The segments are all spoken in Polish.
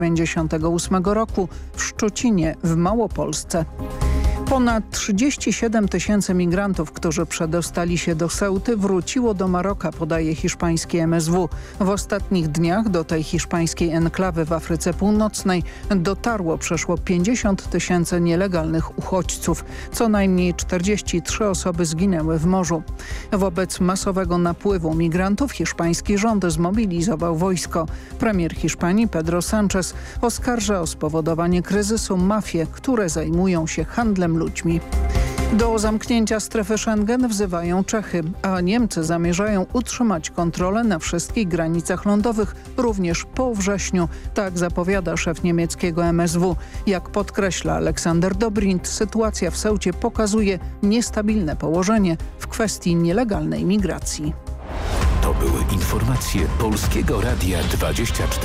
1998 roku w Szczucinie w Małopolsce. Ponad 37 tysięcy migrantów, którzy przedostali się do Ceuty, wróciło do Maroka, podaje hiszpańskie MSW. W ostatnich dniach do tej hiszpańskiej enklawy w Afryce Północnej dotarło przeszło 50 tysięcy nielegalnych uchodźców. Co najmniej 43 osoby zginęły w morzu. Wobec masowego napływu migrantów hiszpański rząd zmobilizował wojsko. Premier Hiszpanii Pedro Sánchez oskarża o spowodowanie kryzysu mafie, które zajmują się handlem ludźmi. Do zamknięcia strefy Schengen wzywają Czechy, a Niemcy zamierzają utrzymać kontrolę na wszystkich granicach lądowych, również po wrześniu. Tak zapowiada szef niemieckiego MSW. Jak podkreśla Aleksander Dobrindt, sytuacja w Ceucie pokazuje niestabilne położenie w kwestii nielegalnej migracji. To były informacje Polskiego Radia 24.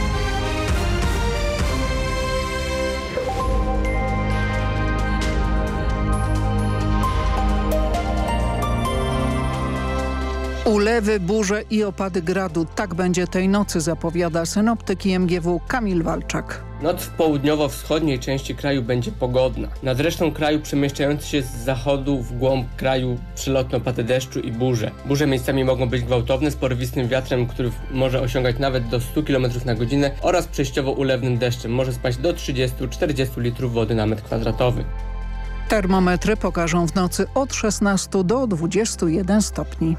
Ulewy, burze i opady gradu. Tak będzie tej nocy, zapowiada synoptyk IMGW Kamil Walczak. Noc w południowo-wschodniej części kraju będzie pogodna. Nad resztą kraju przemieszczający się z zachodu w głąb kraju przelotne opady deszczu i burze. Burze miejscami mogą być gwałtowne z porywistym wiatrem, który może osiągać nawet do 100 km na godzinę oraz przejściowo ulewnym deszczem. Może spaść do 30-40 litrów wody na metr kwadratowy. Termometry pokażą w nocy od 16 do 21 stopni.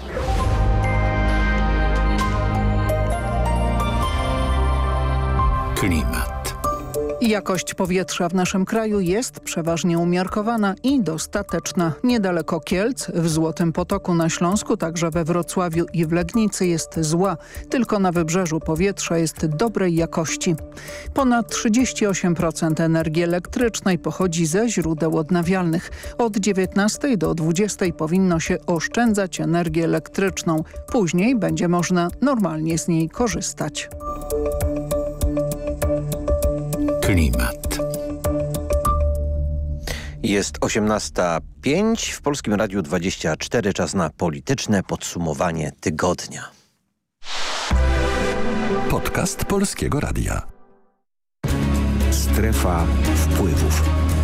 Klimat. Jakość powietrza w naszym kraju jest przeważnie umiarkowana i dostateczna. Niedaleko Kielc, w Złotym Potoku na Śląsku, także we Wrocławiu i w Legnicy jest zła. Tylko na wybrzeżu powietrza jest dobrej jakości. Ponad 38% energii elektrycznej pochodzi ze źródeł odnawialnych. Od 19 do 20 powinno się oszczędzać energię elektryczną. Później będzie można normalnie z niej korzystać. Klimat. Jest 18:05 w Polskim Radiu 24. Czas na polityczne podsumowanie tygodnia. Podcast Polskiego Radia. Strefa wpływów.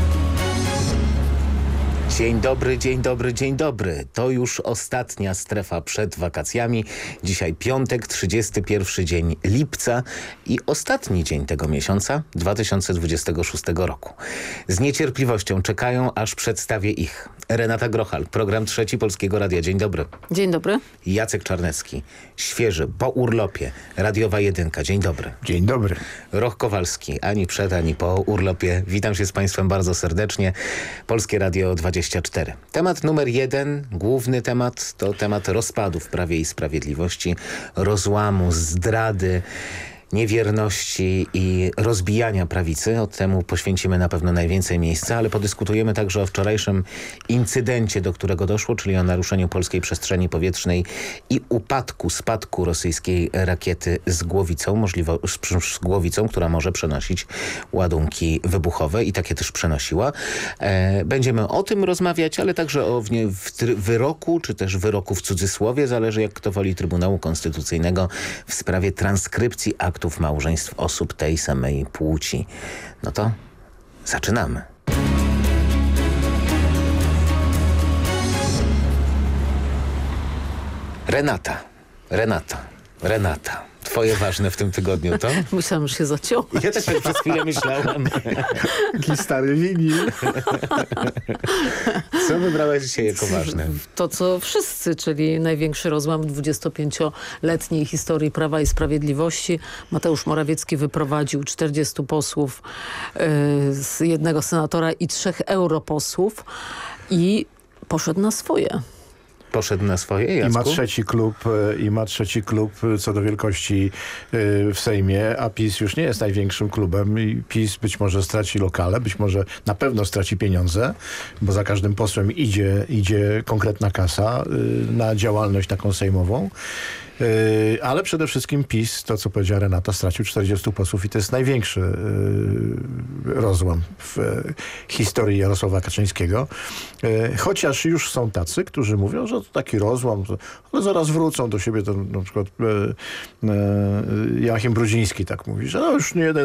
Dzień dobry, dzień dobry, dzień dobry. To już ostatnia strefa przed wakacjami. Dzisiaj piątek, 31 dzień lipca i ostatni dzień tego miesiąca 2026 roku. Z niecierpliwością czekają, aż przedstawię ich. Renata Grochal, program Trzeci Polskiego Radia. Dzień dobry. Dzień dobry. Jacek Czarnecki, świeży, po urlopie, Radiowa Jedynka. Dzień dobry. Dzień dobry. Roch Kowalski, ani przed, ani po urlopie. Witam się z Państwem bardzo serdecznie. Polskie Radio 24. Temat numer 1, główny temat, to temat rozpadu w Prawie i Sprawiedliwości, rozłamu, zdrady, niewierności i rozbijania prawicy. Od temu poświęcimy na pewno najwięcej miejsca, ale podyskutujemy także o wczorajszym incydencie, do którego doszło, czyli o naruszeniu polskiej przestrzeni powietrznej i spadku rosyjskiej rakiety z głowicą, która może przenosić ładunki wybuchowe i takie też przenosiła. Będziemy o tym rozmawiać, ale także o wyroku, czy też wyroku w cudzysłowie, zależy jak kto woli, Trybunału Konstytucyjnego w sprawie transkrypcji aktów małżeństw osób tej samej płci. No to zaczynamy. Renata. Twoje ważne w tym tygodniu to? Myślałam, że się zaciąłem. Ja też tak przez chwilę myślałem. Taki stary winyl. Co wybrałaś dzisiaj jako ważne? To, co wszyscy, czyli największy rozłam w 25-letniej historii Prawa i Sprawiedliwości. Mateusz Morawiecki wyprowadził 40 posłów, z jednego senatora i 3 europosłów i poszedł na swoje. Poszedł na swoje, Jacku? I ma trzeci klub co do wielkości w Sejmie, a PiS już nie jest największym klubem i PiS być może straci lokale, być może na pewno straci pieniądze, bo za każdym posłem idzie konkretna kasa na działalność taką sejmową. Ale przede wszystkim PiS, to co powiedziała Renata, stracił 40 posłów i to jest największy rozłam w historii Jarosława Kaczyńskiego. Chociaż już są tacy, którzy mówią, że to taki rozłam, ale zaraz wrócą do siebie. To na przykład Joachim Brudziński tak mówi, że już nie jeden